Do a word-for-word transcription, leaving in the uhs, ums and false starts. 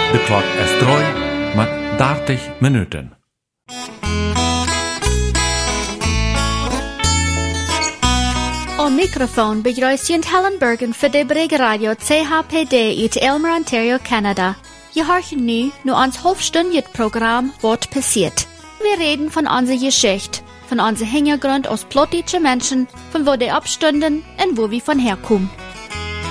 De klok is droi met dertig minuten. Op microfoon begrüßt Helen Bergen voor de Brigge Radio C H P D uit Aylmer, Ontario, Canada. Je hoort nu nur ons halbstündiges Programm Wort passiert. Wir reden von unserer Geschichte, von unserem Hintergrund aus plottische Menschen, von wo die abstünden und wo wir von herkommen.